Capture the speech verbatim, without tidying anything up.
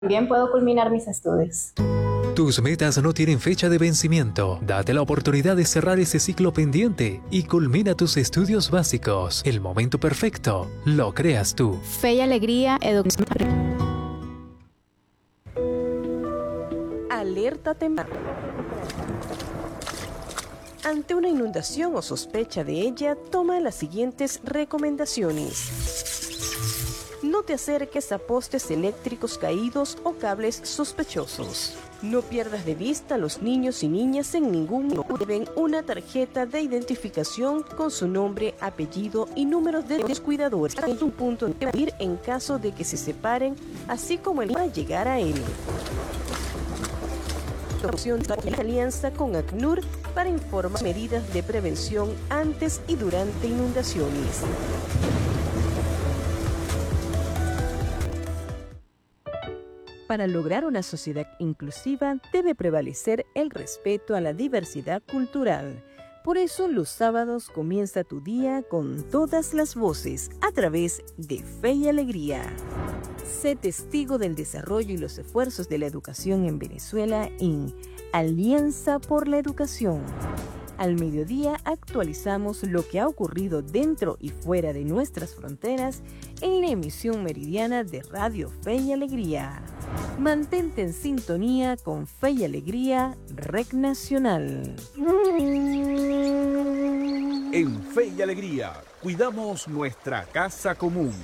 También puedo culminar mis estudios. Tus metas no tienen fecha de vencimiento. Date la oportunidad de cerrar ese ciclo pendiente y culmina tus estudios básicos. El momento perfecto lo creas tú. Fe y Alegría, educación. Alerta temprana. Ante una inundación o sospecha de ella, toma las siguientes recomendaciones. No te acerques a postes eléctricos caídos o cables sospechosos. No pierdas de vista a los niños y niñas en ningún momento. Deben una tarjeta de identificación con su nombre, apellido y números de los cuidadores. Hay un punto de ir en caso de que se separen, así como el para llegar a él. La alianza con ACNUR para informar medidas de prevención antes y durante inundaciones. Para lograr una sociedad inclusiva debe prevalecer el respeto a la diversidad cultural. Por eso los sábados comienza tu día con todas las voces a través de Fe y Alegría. Sé testigo del desarrollo y los esfuerzos de la educación en Venezuela en Alianza por la Educación. Al mediodía actualizamos lo que ha ocurrido dentro y fuera de nuestras fronteras en la emisión meridiana de Radio Fe y Alegría. Mantente en sintonía con Fe y Alegría, Rec Nacional. En Fe y Alegría, cuidamos nuestra casa común.